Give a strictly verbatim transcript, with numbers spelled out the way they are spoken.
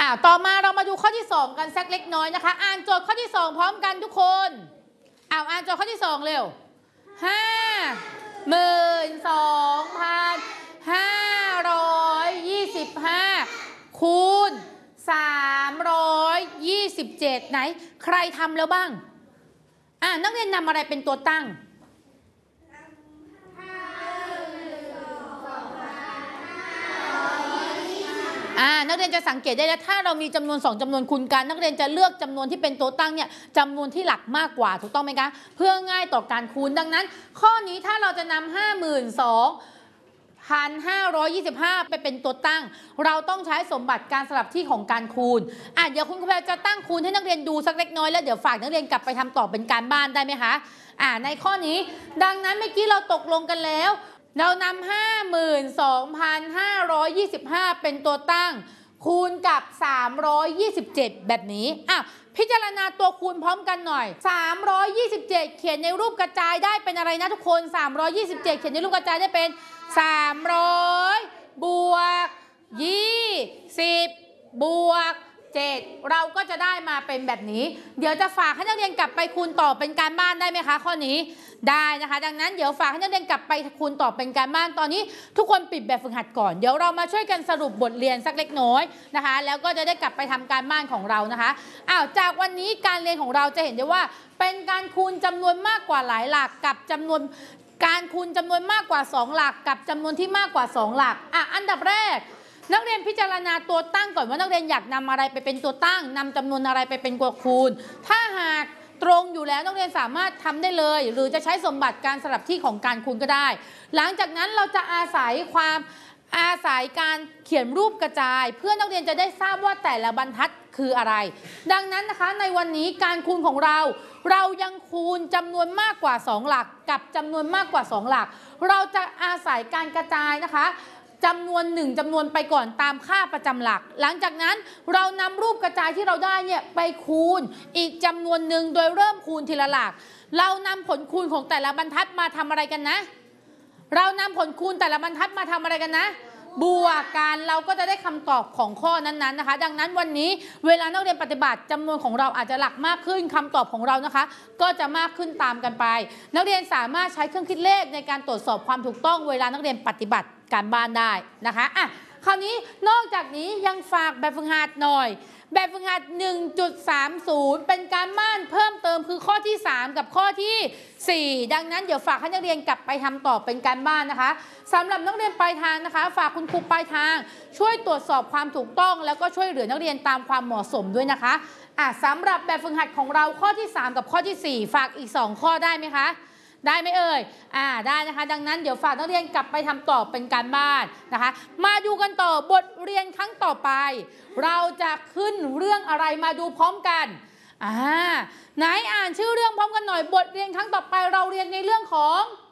าต่อมาเรามาดูข้อที่สองกันสักเล็กน้อยนะคะอ่านโจทย์ข้อที่สองพร้อมกันทุกคนอ้าวอ่านโจทย์ข้อที่สองเร็วห้าหมื่นสองพันห้าร้อยยี่สิบห้าคูณสามร้อยยี่สิบเจ็ดไหนใครทำแล้วบ้างอ่านักเรียนนำอะไรเป็นตัวตั้งอ่านักเรียนจะสังเกตได้แล้วถ้าเรามีจำนวนสองจำนวนคูณกันนักเรียนจะเลือกจำนวนที่เป็นตัวตั้งเนี่ยจำนวนที่หลักมากกว่าถูกต้องไหมคะเพื่อง่ายต่อการคูณดังนั้นข้อนี้ถ้าเราจะนำห้าหมื่นสองพันห้าร้อยยี่สิบห้าไปเป็นตัวตั้งเราต้องใช้สมบัติการสลับที่ของการคูณอ่ะเดี๋ยวคุณครูแพรจะตั้งคูณให้นักเรียนดูสักเล็กน้อยแล้วเดี๋ยวฝากนักเรียนกลับไปทำต่อเป็นการบ้านได้ไหมคะอ่าในข้อนี้ดังนั้นเมื่อกี้เราตกลงกันแล้วเรานำห้าหมื่นสองพันห้าร้อยยี่สิบห้าเป็นตัวตั้งคูณกับสามร้อยยี่สิบเจ็ดแบบนี้อ่ะพิจารณาตัวคูณพร้อมกันหน่อยสามร้อยยี่สิบเจ็ดเขียนในรูปกระจายได้เป็นอะไรนะทุกคนสามร้อยยี่สิบเจ็ดเขียนในรูปกระจายได้เป็นสามร้อยบวกยี่สิบบวกเจ็ดเราก็จะได้มาเป็นแบบนี้เดี๋ยวจะฝากให้นักเรียนกลับไปคูณต่อเป็นการบ้านได้ไหมคะข้อนี้ได้นะคะดังนั้นเดี๋ยวฝากให้นักเรียนกลับไปคูณต่อเป็นการบ้านตอนนี้ทุกคนปิดแบบฝึกหัดก่อนเดี๋ยวเรามาช่วยกันสรุปบทเรียนสักเล็กน้อยนะคะแล้วก็จะได้กลับไปทำการบ้านของเรานะคะอ้าวจากวันนี้การเรียนของเราจะเห็นได้ว่าเป็นการคูณจำนวนมากกว่าหลายหลักกับจำนวนการคูณจำนวนมากกว่าสองหลักกับจำนวนที่มากกว่าสองหลักอ่ะอันดับแรกนักเรียนพิจารณาตัวตั้งก่อนว่านักเรียนอยากนำอะไรไปเป็นตัวตั้งนำจำนวนอะไรไปเป็นตัวคูณถ้าหากตรงอยู่แล้วนักเรียนสามารถทำได้เลยหรือจะใช้สมบัติการสลับที่ของการคูณก็ได้หลังจากนั้นเราจะอาศัยความอาศัยการเขียนรูปกระจายเพื่อนักเรียนจะได้ทราบว่าแต่ละบรรทัดคืออะไรดังนั้นนะคะในวันนี้การคูณของเราเรายังคูณจำนวนมากกว่าสองหลักกับจำนวนมากกว่าสองหลักเราจะอาศัยการกระจายนะคะจำนวนหนึ่งจำนวนไปก่อนตามค่าประจำหลักหลังจากนั้นเรานำรูปกระจายที่เราได้เนี่ยไปคูณอีกจำนวนหนึ่งโดยเริ่มคูณทีละหลักเรานำผลคูณของแต่ละบรรทัดมาทำอะไรกันนะเรานำผลคูณแต่ละบรรทัดมาทำอะไรกันนะบวกกันเราก็จะได้คำตอบของข้อนั้นๆนะคะดังนั้นวันนี้เวลานักเรียนปฏิบัติจำนวนของเราอาจจะหลักมากขึ้นคำตอบของเรานะคะก็จะมากขึ้นตามกันไปนักเรียนสามารถใช้เครื่องคิดเลขในการตรวจสอบความถูกต้องเวลานักเรียนปฏิบัติการบ้านได้นะคะอ่ะคราวนี้นอกจากนี้ยังฝากแบบฝึกหัดหน่อยแบบฝึกหัด หนึ่งจุดสามศูนย์ เป็นการบ้านเพิ่มเติมคือข้อที่สามกับข้อที่สี่ดังนั้นเดี๋ยวฝากให้นักเรียนกลับไปทำต่อเป็นการบ้านนะคะสำหรับนักเรียนปลายทางนะคะฝากคุณครูปลายทางช่วยตรวจสอบความถูกต้องแล้วก็ช่วยเหลือนักเรียนตามความเหมาะสมด้วยนะคะอ่ะสำหรับแบบฝึกหัดของเราข้อที่สามกับข้อที่สี่ฝากอีกสองข้อได้ไหมคะได้ไหมเอ่ยอ่าได้นะคะดังนั้นเดี๋ยวฝากนักเรียนกลับไปทำต่อเป็นการบ้านนะคะมาดูกันต่อบทเรียนครั้งต่อไปเราจะขึ้นเรื่องอะไรมาดูพร้อมกันอ่าไหนอ่านชื่อเรื่องพร้อมกันหน่อยบทเรียนครั้งต่อไปเราเรียนในเรื่องของ